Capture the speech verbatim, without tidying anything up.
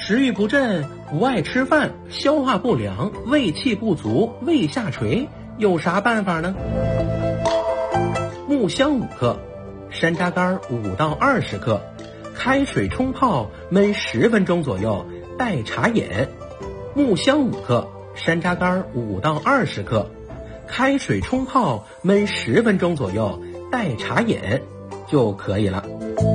食欲不振，不爱吃饭，消化不良，胃气不足，胃下垂，有啥办法呢？木香五克，山楂干五到二十克，开水冲泡焖十分钟左右，代茶饮。木香五克，山楂干五到二十克，开水冲泡焖十分钟左右，代茶饮就可以了。